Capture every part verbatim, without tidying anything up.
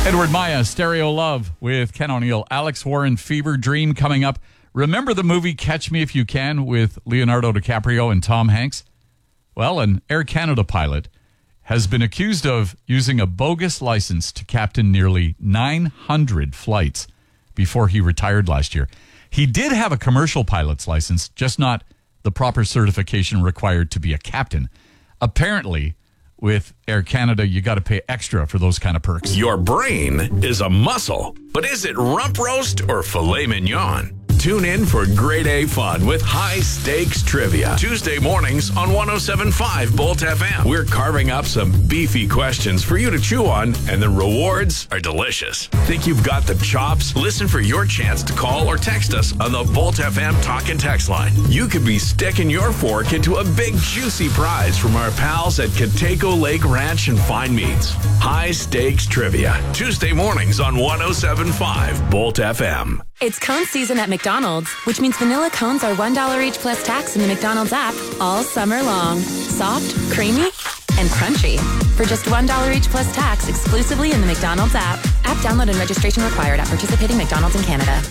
Edward Maya, Stereo Love with Ken O'Neill. Alex Warren, Fever Dream coming up. Remember the movie Catch Me If You Can with Leonardo DiCaprio and Tom Hanks? Well, an Air Canada pilot has been accused of using a bogus license to captain nearly nine hundred flights before he retired last year. He did have a commercial pilot's license, just not the proper certification required to be a captain. Apparently, with Air Canada, you got to pay extra for those kind of perks. Your brain is a muscle, but is it rump roast or filet mignon? Tune in for grade A fun with high stakes trivia. Tuesday mornings on one oh seven point five Bolt F M. We're carving up some beefy questions for you to chew on, and the rewards are delicious. Think you've got the chops? Listen for your chance to call or text us on the Bolt F M talk and text line. You could be sticking your fork into a big juicy prize from our pals at Coteco Lake Ranch and Fine Meats. High stakes trivia. Tuesday mornings on one oh seven point five Bolt F M. It's cone season at McDonald's, which means vanilla cones are one dollar each plus tax in the McDonald's app all summer long. Soft, creamy, and crunchy. For just one dollar each plus tax exclusively in the McDonald's app. App download and registration required at participating McDonald's in Canada.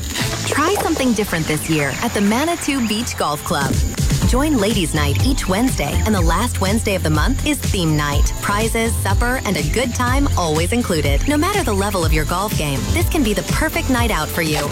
Try something different this year at the Manitou Beach Golf Club. Join Ladies' Night each Wednesday, and the last Wednesday of the month is theme night. Prizes, supper, and a good time always included. No matter the level of your golf game, this can be the perfect night out for you.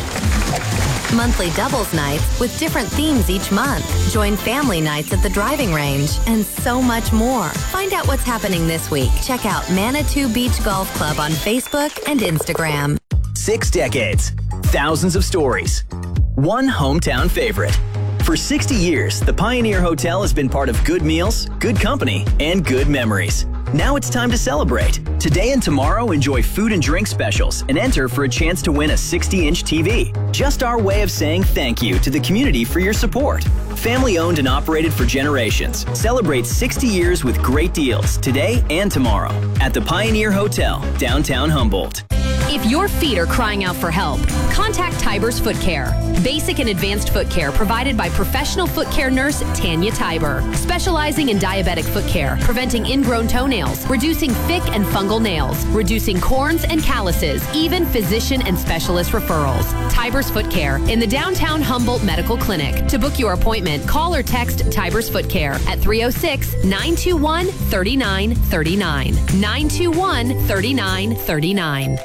Monthly doubles nights with different themes each month. Join family nights at the driving range, and so much more. Find out what's happening this week. Check out Manitou Beach Golf Club on Facebook and Instagram. Six decades, thousands of stories, one hometown favorite. For sixty years, the Pioneer Hotel has been part of good meals, good company, and good memories. Now it's time to celebrate. Today and tomorrow, enjoy food and drink specials and enter for a chance to win a sixty inch T V. Just our way of saying thank you to the community for your support. Family owned and operated for generations. Celebrate sixty years with great deals today and tomorrow at the Pioneer Hotel, downtown Humboldt. If your feet are crying out for help, contact Tiber's Foot Care. Basic and advanced foot care provided by professional foot care nurse Tanya Tiber. Specializing in diabetic foot care, preventing ingrown toenails, reducing thick and fungal nails, reducing corns and calluses, even physician and specialist referrals. Tiber's Foot Care in the downtown Humboldt Medical Clinic. To book your appointment, call or text Tiber's Foot Care at three oh six, nine two one, three nine three nine. nine two one, three nine three nine.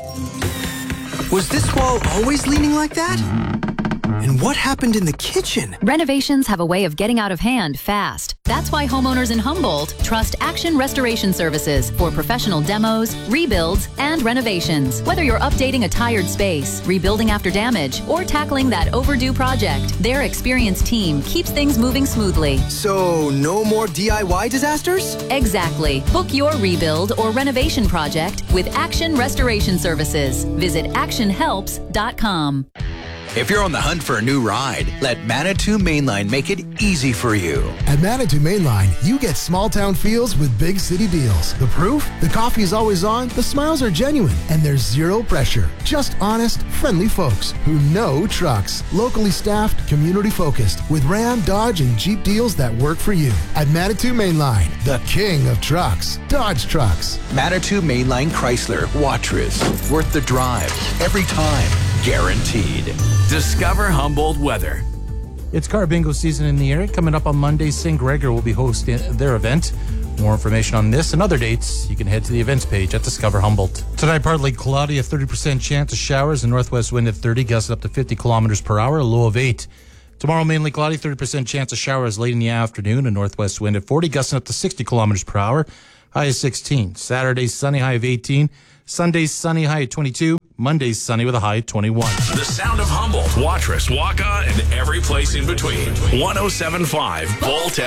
Was this wall always leaning like that? And what happened in the kitchen? Renovations have a way of getting out of hand fast. That's why homeowners in Humboldt trust Action Restoration Services for professional demos, rebuilds, and renovations. Whether you're updating a tired space, rebuilding after damage, or tackling that overdue project, their experienced team keeps things moving smoothly. So, no more D I Y disasters? Exactly. Book your rebuild or renovation project with Action Restoration Services. Visit action helps dot com. If you're on the hunt for a new ride, let Manitou Mainline make it easy for you. At Manitou Mainline, you get small town feels with big city deals. The proof? The coffee is always on, the smiles are genuine, and there's zero pressure. Just honest, friendly folks who know trucks. Locally staffed, community focused, with Ram, Dodge, and Jeep deals that work for you. At Manitou Mainline, the king of trucks. Dodge Trucks. Manitou Mainline Chrysler, Watrous. Worth the drive. Every time. Guaranteed. Discover Humboldt weather. It's car bingo season in the area. Coming up on Monday, Saint Gregor will be hosting their event. More information on this and other dates, you can head to the events page at Discover Humboldt. Tonight, partly cloudy, a thirty percent chance of showers, and northwest wind at thirty, gusts up to fifty kilometers per hour, a low of eight. Tomorrow, mainly cloudy, thirty percent chance of showers late in the afternoon, a northwest wind at forty, gusting up to sixty kilometers per hour, high of sixteen. Saturday, sunny, high of eighteen. Sunday, sunny, high of twenty-two. Monday's sunny with a high of twenty-one. The sound of Humboldt, Watrous, Waka, and every place in between. one oh seven point five Bolt